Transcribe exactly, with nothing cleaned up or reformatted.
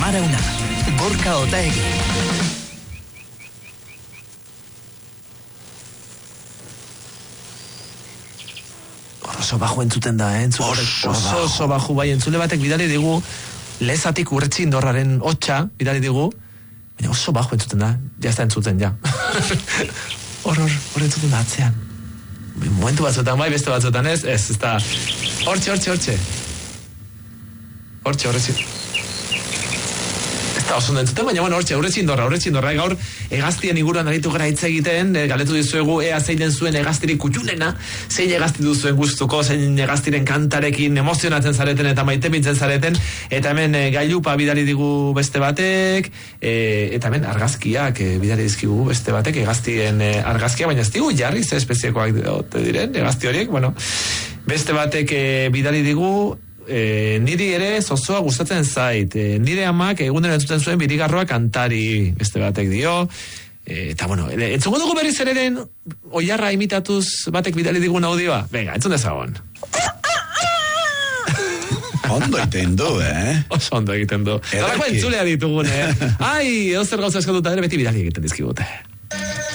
Amarauna, Gorka Otaegi. Oso baju entzuten da, eh? Oso, oso, oso baju bai, entzule batek bidali digu, lezatik Urretzindorraren hotxa, bidali digu, baina oso baju entzuten da, ja ez da entzuten, ja. Hor, hor, hor entzuten da atzean. Momentu batzutan, bai, beste batzutan, ez? Ez, ez da, hortxe, hortxe, hortxe. Hortxe, hortxe. Ez da oso entzuten, baina, bueno, hortxe, Urretzindorra, Urretzindorra, gaur, egaztien inguruan aritu gara hitz egiten, e, galetu dizuegu ea zein den zuen egaztirik kutxunena, zein egazti duzuen gustuko, zein egaztiren kantarekin emozionatzen zareten eta maite bintzen zareten, eta hemen e, gailupa bidali digu beste batek, e, eta hemen argazkiak e, bidali dizkigu beste batek, egaztien e, argazkia, baina ez digu jarri ze espeziekoak diren, egazti horiek, bueno, beste batek e, bidali digu, E, niri ere zozoa gustatzen zait, e, nire amak egunen entzuten zuen birigarroa kantari, beste batek dio, e, eta bueno, e, entzungo dugu berriz ere den oiarra imitatuz batek bidali digun audioa, venga, entzun dezagon. Ondo egiten du, eh? Oso ondo egiten du. Zalako entzulea ditugun, eh? Ai, edo zer gauza eskatuta ere beti bidali egiten dizkigute.